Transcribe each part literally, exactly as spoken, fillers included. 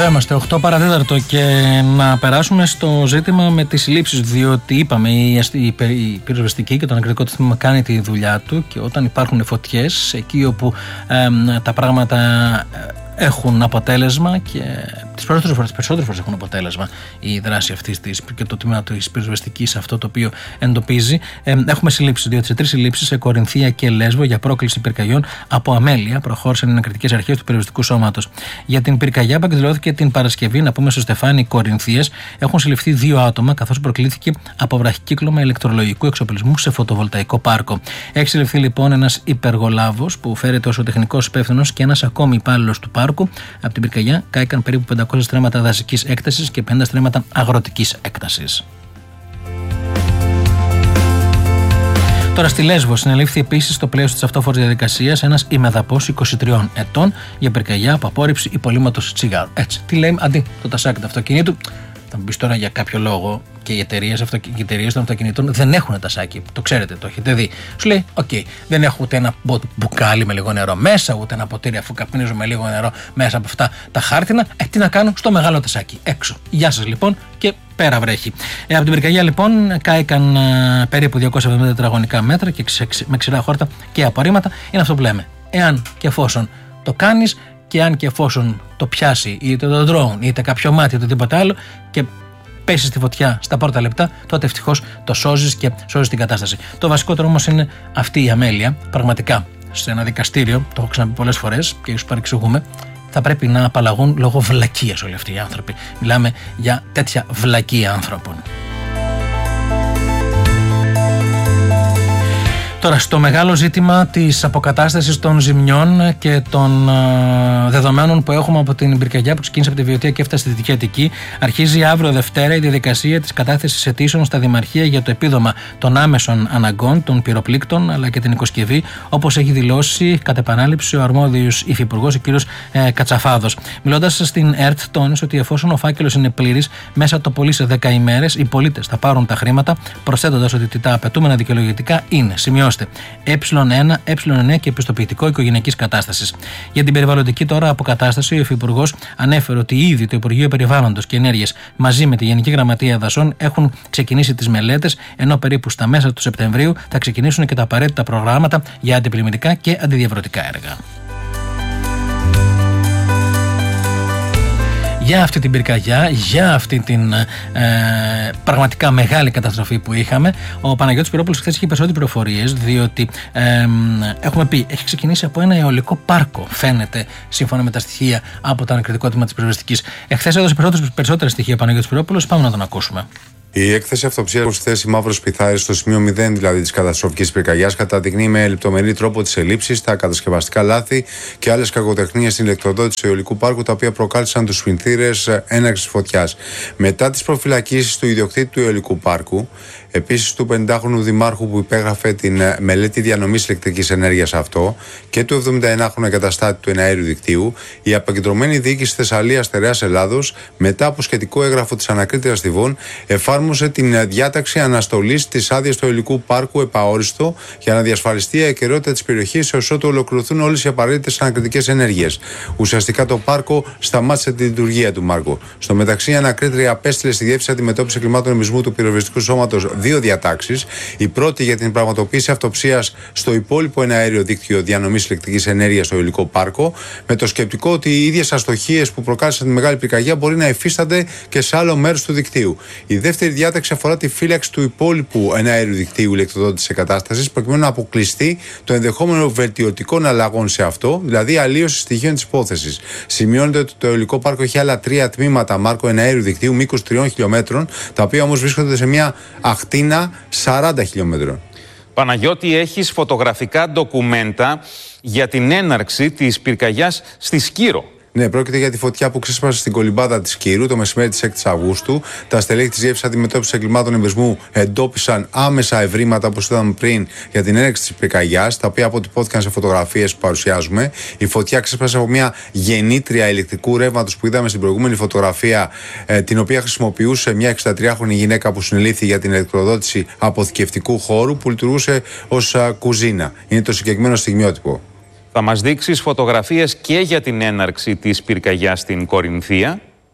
είμαστε, οκτώ παρά τέταρτο, και να περάσουμε στο ζήτημα με τις συλλήψεις, διότι είπαμε η, η, η πυροσβεστική και το ανακριτικό τμήμα κάνει τη δουλειά του, και όταν υπάρχουν φωτιές, εκεί όπου ε, τα πράγματα έχουν αποτέλεσμα, και τις περισσότερες φορές, περισσότερες φορές έχουν αποτέλεσμα η δράση αυτή της και το τμήμα της πυροσβεστικής, αυτό το οποίο εντοπίζει. Ε, έχουμε συλλήψεις, διότι σε τρεις συλλήψεις, σε Κορινθία και Λέσβο, για πρόκληση πυρκαγιών από αμέλεια, προχώρησαν οι ανακριτικές αρχές του πυροσβεστικού σώματος. Για την πυρκαγιά που εκδηλώθηκε την Παρασκευή, να πούμε, στο Στεφάνι Κορινθίας, έχουν συλληφθεί δύο άτομα, καθώς προκλήθηκε από βραχικύκλωμα ηλεκτρολογικού εξοπλισμού σε φωτοβολταϊκό πάρκο. Έχει συλληφθεί λοιπόν ένας υπεργολάβος που φέρεται ως ο τεχνικός υπεύθυνος και ένας ακόμη υπάλληλος του πάρκου. Από την πυρκαγιά κάηκαν περίπου πεντακόσια στρέμματα δασικής έκτασης και πενήντα στρέμματα αγροτικής έκτασης. Τώρα στη Λέσβο συνελήφθη επίσης στο πλαίσιο της αυτόφορης διαδικασίας ένας ημεδαπός είκοσι τριών ετών για πυρκαγιά από απόρριψη υπολείμματος τσιγάρου. Έτσι, τι λέει, αντί το τασάκι του αυτοκινήτου. Θα μου πεις τώρα για κάποιο λόγο και οι εταιρείες των αυτοκινητών δεν έχουν τασάκι. Το ξέρετε, το έχετε δει. Σου λέει, οκ, okay, δεν έχω ούτε ένα μπουκάλι με λίγο νερό μέσα, ούτε ένα ποτήρι αφού καπνίζω με λίγο νερό μέσα από αυτά τα χάρτινα. Ε, τι να κάνω, στο μεγάλο τασάκι, έξω. Γεια σας λοιπόν, και πέρα βρέχει. Ε, από την πυρκαγιά λοιπόν κάηκαν ε, περίπου διακόσια εβδομήντα τετραγωνικά μέτρα και με ξηρά χόρτα και απορρίμματα. Είναι αυτό που λέμε. Εάν και εφόσον το κάνεις, και αν και εφόσον το πιάσει είτε το drone είτε κάποιο μάτι είτε τίποτα άλλο και πέσει στη φωτιά στα πρώτα λεπτά, τότε ευτυχώς το σώζεις και σώζεις την κατάσταση. Το βασικότερο όμως είναι αυτή η αμέλεια. Πραγματικά σε ένα δικαστήριο, το έχω ξαναπεί πολλές φορές και ίσως παρεξηγούμε, θα πρέπει να απαλλαγούν λόγω βλακείας όλοι αυτοί οι άνθρωποι. Μιλάμε για τέτοια βλακεία άνθρωπων. Τώρα, στο μεγάλο ζήτημα της αποκατάστασης των ζημιών και των uh, δεδομένων που έχουμε από την πυρκαγιά που ξεκίνησε από τη Βιωτία και έφτασε στη Δυτική Αττική, αρχίζει αύριο Δευτέρα η διαδικασία της κατάθεσης αιτήσεων στα δημαρχία για το επίδομα των άμεσων αναγκών, των πυροπλήκτων αλλά και την οικοσκευή, όπως έχει δηλώσει κατ' επανάληψη ο αρμόδιος υφυπουργός, ο κ. Ε, Κατσαφάδος. Μιλώντας στην ΕΡΤ, τόνισε ότι εφόσον ο φάκελος είναι πλήρης, μέσα το πολύ σε δέκα ημέρες οι πολίτες θα πάρουν τα χρήματα, προσθέτοντας ότι τα απαιτούμενα δικαιολογητικά είναι, σημειώστε, Ε1, Ε9 και επιστοποιητικό οικογενειακής κατάστασης. Για την περιβαλλοντική τώρα αποκατάσταση, ο Υφυπουργός ανέφερε ότι ήδη το Υπουργείο Περιβάλλοντος και Ενέργειας μαζί με τη Γενική Γραμματεία Δασών έχουν ξεκινήσει τις μελέτες, ενώ περίπου στα μέσα του Σεπτεμβρίου θα ξεκινήσουν και τα απαραίτητα προγράμματα για αντιπλημμυρικά και αντιδιαβρωτικά έργα. Για αυτή την πυρκαγιά, για αυτή την ε, πραγματικά μεγάλη καταστροφή που είχαμε, ο Παναγιώτης Πυρόπουλος χθες είχε περισσότερες πληροφορίες, διότι ε, έχουμε πει, έχει ξεκινήσει από ένα αιωλικό πάρκο, φαίνεται, σύμφωνα με τα στοιχεία από το ανακριτικό τμήμα της πυροσβεστικής. Εχθές έδωσε περισσότερα στοιχεία ο Παναγιώτης Πυρόπουλος, πάμε να τον ακούσουμε. Η έκθεση αυτοψίας προς θέση Μαύρος Πιθάρης στο σημείο μηδέν δηλαδή της καταστροφικής πυρκαγιάς καταδεικνύει με λεπτομερή τρόπο τις ελλείψεις, τα κατασκευαστικά λάθη και άλλες κακοτεχνίες στην ηλεκτροδότηση του αιωλικού πάρκου, τα οποία προκάλεσαν τους σφινθήρες έναρξης φωτιάς. Μετά τις προφυλακίσεις του ιδιοκτήτη του αιωλικού πάρκου, επίσης του πενηντάχρονου δημάρχου που υπέγραφε την μελέτη διανομής ηλεκτρικής ενέργειας αυτό και του εβδομηνταενάχρονου εγκαταστάτη του εναέριου δικτύου, η αποκεντρωμένη διοίκηση Θεσσαλίας Στερεάς Ελλάδος, μετά από σχετικό έγγραφο της ανακρίτριας Θηβών, εφάρμοσε την διάταξη αναστολής της άδειας του αιωλικού πάρκου επαόριστο για να διασφαλιστεί η ακεραιότητα της περιοχής έως ότου ολοκληρωθούν όλες οι απαραίτητες ανακριτικές ενέργειες. Ουσιαστικά το πάρκο σταμάτησε τη λειτουργία του Μάρκο. Στο μεταξύ, η ανακρίτρια απέστειλε στη Διεύθυνση Αντιμετώπισης Εγκλημάτων Νομισμού του Πυροσβεστικού Σώματος δύο διατάξεις. Η πρώτη για την πραγματοποίηση αυτοψίας στο υπόλοιπο εναέριο δίκτυο διανομής ηλεκτρικής ενέργειας στο αιωλικό πάρκο, με το σκεπτικό ότι οι ίδιες αστοχίες που προκάλεσαν τη μεγάλη πυρκαγιά μπορεί να υφίστανται και σε άλλο μέρος του δικτύου. Η δεύτερη διάταξη αφορά τη φύλαξη του υπόλοιπου εναέριου δικτύου ηλεκτροδότησης εγκατάστασης, προκειμένου να αποκλειστεί το ενδεχόμενο βελτιωτικών αλλαγών σε αυτό, δηλαδή αλλίωση στοιχείων της υπόθεσης. Σημειώνεται ότι το αιωλικό πάρκο έχει άλλα τρία τμήματα Μάρκο εναέριου δικτύου μήκους τριών χιλιόμετρων, τα οποία όμως βρίσκονται σε μια ακτίνα σαράντα χιλιόμετρων. Παναγιώτη, έχεις φωτογραφικά ντοκουμέντα για την έναρξη της πυρκαγιάς στη Σκύρο. Ναι, πρόκειται για τη φωτιά που ξέσπασε στην κολυμπάδα της Κύρου το μεσημέρι της έκτης Αυγούστου. Τα στελέχη της Διεύθυνσης Αντιμετώπισης Εγκλημάτων Νομισμού εντόπισαν άμεσα ευρήματα, όπως είδαμε πριν, για την έναρξη της πυρκαγιάς, τα οποία αποτυπώθηκαν σε φωτογραφίες που παρουσιάζουμε. Η φωτιά ξέσπασε από μια γεννήτρια ηλεκτρικού ρεύματος που είδαμε στην προηγούμενη φωτογραφία, ε, την οποία χρησιμοποιούσε μια εξηντατριάχρονη γυναίκα που συνελήφθη για την ηλεκτροδότηση αποθηκευτικού χώρου που λειτουργούσε ως α, κουζίνα. Είναι το συγκεκριμένο στιγμιότυπο. Θα μας δείξεις φωτογραφίες και για την έναρξη της πυρκαγιάς στην Κορινθία.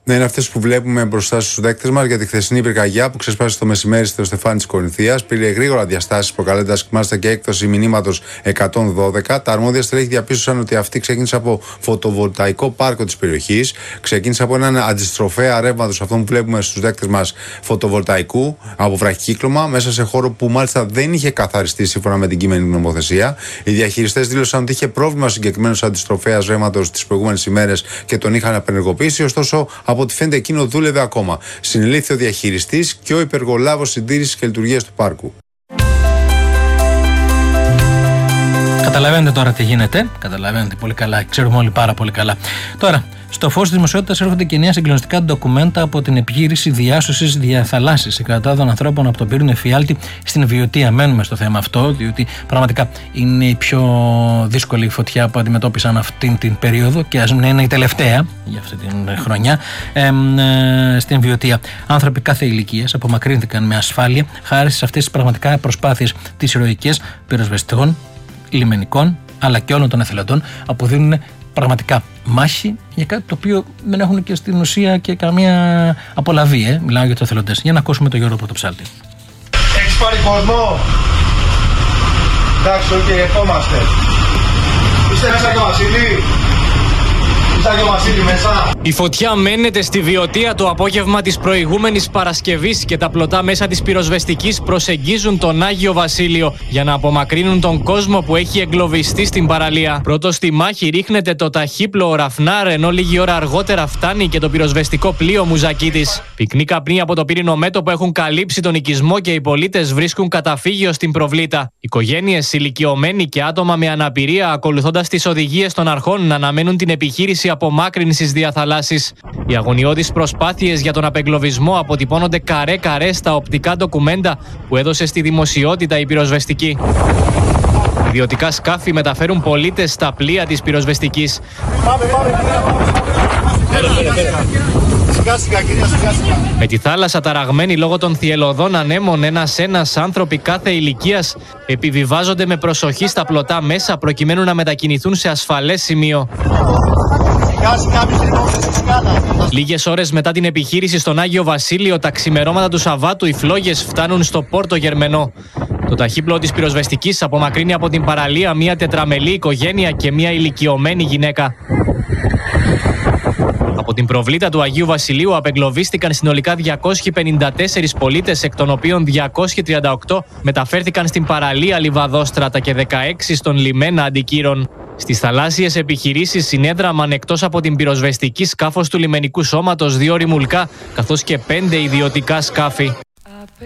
Ναι, είναι αυτές που βλέπουμε μπροστά στους δέκτες μας για τη χθεσινή πυρκαγιά που ξεσπάσει το μεσημέρι στο Στεφάνι της Κορινθίας. Πήρε γρήγορα διαστάσεις, προκαλώντας μάλιστα και έκδοση μηνύματος εκατόν δώδεκα. Τα αρμόδια στελέχη διαπίστωσαν ότι αυτή ξεκίνησε από φωτοβολταϊκό πάρκο της περιοχής. Ξεκίνησε από έναν αντιστροφέα ρεύματος, αυτό που βλέπουμε στους δέκτες μας, φωτοβολταϊκού, από βραχικύκλωμα, μέσα σε χώρο που μάλιστα δεν είχε καθαριστεί σύμφωνα με την κείμενη νομοθεσία. Οι διαχειριστές δήλωσαν ότι είχε πρόβλημα ο συγκεκριμένος αντιστροφέας ρεύματος τις προηγούμενες ημέρες και τον είχαν απενεργοποιήσει, ωστόσο. Από ό,τι φαίνεται εκείνο δούλευε ακόμα. Συνελήφθη ο διαχειριστής και ο υπεργολάβος συντήρησης και λειτουργίας του πάρκου. Καταλαβαίνετε τώρα τι γίνεται. Καταλαβαίνετε πολύ καλά. Ξέρουμε όλοι πάρα πολύ καλά. Τώρα, στο φως της δημοσιότητας έρχονται και νέα συγκλονιστικά ντοκουμέντα από την επιχείρηση διάσωσης διαθαλάσσης εκατοντάδων ανθρώπων από τον πύρινο Εφιάλτη στην Βιωτία. Μένουμε στο θέμα αυτό, διότι πραγματικά είναι η πιο δύσκολη φωτιά που αντιμετώπισαν αυτήν την περίοδο και ας μην είναι η τελευταία για αυτή την χρονιά ε, ε, στην Βιωτία. Άνθρωποι κάθε ηλικίας απομακρύνθηκαν με ασφάλεια χάρη σε αυτές τις πραγματικά προσπάθειες τις ηρωικές πυροσβεστικών, λιμενικών αλλά και όλων των εθελοντών αποδίδουν πραγματικά μάχη για κάτι το οποίο δεν έχουν και στην ουσία και καμία απολαβή. Ε. Μιλάω για τους εθελοντές. Για να ακούσουμε τον Γιώργο Πρωτοψάλτη. Έχεις πάρει κορμό? Εντάξει, οκ, okay, ερχόμαστε. Είστε μέσα και ο Βασίλη? Η φωτιά μένεται στη Βιωτία το απόγευμα της προηγούμενης Παρασκευής και τα πλωτά μέσα της πυροσβεστικής προσεγγίζουν τον Άγιο Βασίλειο για να απομακρύνουν τον κόσμο που έχει εγκλωβιστεί στην παραλία. Πρώτο στη μάχη ρίχνεται το ταχύπλοο Ραφνάρ, ενώ λίγη ώρα αργότερα φτάνει και το πυροσβεστικό πλοίο Μουζακίτης. Πυκνοί καπνοί από το πύρινο μέτωπο έχουν καλύψει τον οικισμό και οι πολίτες βρίσκουν καταφύγιο στην Προβλήτα. Οικογένειες, ηλικιωμένοι και άτομα με αναπηρία, ακολουθώντας τις οδηγίες των αρχών, να αναμένουν την επιχείρηση απομάκρυνσης διαθαλάσσης. Οι αγωνιώδεις προσπάθειες για τον απεγκλωβισμό αποτυπώνονται καρέ-καρέ στα οπτικά ντοκουμέντα που έδωσε στη δημοσιότητα η πυροσβεστική. Ιδιωτικά σκάφη μεταφέρουν πολίτες στα πλοία της πυροσβεστικής. Πάμε, πάμε, σιγά σιγά, κυρία, σιγά σιγά. Με τη θάλασσα ταραγμένη λόγω των θυελλωδών ανέμων, ένας-ένας άνθρωποι κάθε ηλικίας επιβιβάζονται με προσοχή στα πλωτά μέσα προκειμένου να μετακινηθούν σε ασφαλές σημείο. Λίγες ώρες μετά την επιχείρηση στον Άγιο Βασίλειο, τα ξημερώματα του Σαββάτου, οι φλόγες φτάνουν στο Πόρτο Γερμενό. Το ταχύπλοο της πυροσβεστικής απομακρύνει από την παραλία μια τετραμελή οικογένεια και μια ηλικιωμένη γυναίκα. Από την Προβλήτα του Αγίου Βασιλείου απεγκλωβίστηκαν συνολικά διακόσιοι πενήντα τέσσερις πολίτες, εκ των οποίων διακόσιοι τριάντα οκτώ μεταφέρθηκαν στην παραλία Λιβαδόστρατα και δεκαέξι στον λιμένα Αντικύρων. Στις θαλάσσιες επιχειρήσεις συνέδραμαν εκτός από την πυροσβεστική σκάφος του λιμενικού σώματος δύο ρημουλκά, καθώς και πέντε ιδιωτικά σκάφη.